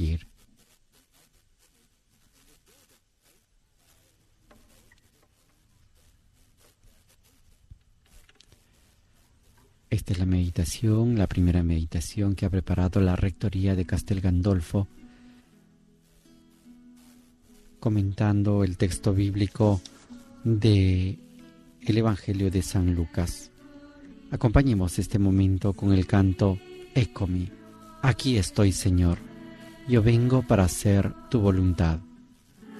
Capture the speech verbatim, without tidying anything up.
elegir. Esta es la meditación, la primera meditación que ha preparado la Rectoría de Castel Gandolfo, comentando el texto bíblico de el Evangelio de San Lucas. Acompañemos este momento con el canto Eccomi, aquí estoy, Señor, yo vengo para hacer tu voluntad.